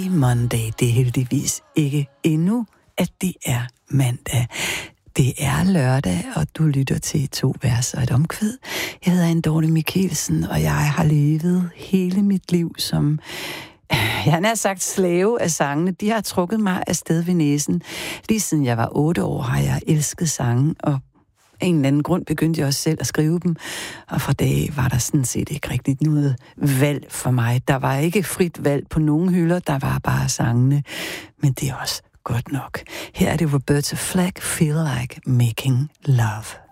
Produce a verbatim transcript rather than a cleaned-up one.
Monday, det er heldigvis ikke endnu, at det er mandag. Det er lørdag, og du lytter til to vers og et omkvæd. Jeg hedder Anne Dorte Michelsen, og jeg har levet hele mit liv som, jeg har sagt, slave af sangene. De har trukket mig afsted ved næsen. Lige siden jeg var otte år, har jeg elsket sange, og af en eller anden grund begyndte jeg også selv at skrive dem, og fra dag var der sådan set ikke rigtig noget valg for mig. Der var ikke frit valg på nogen hylder, der var bare sangene, men det er også godt nok. Her er det Roberta Flack, Feel Like Making Love.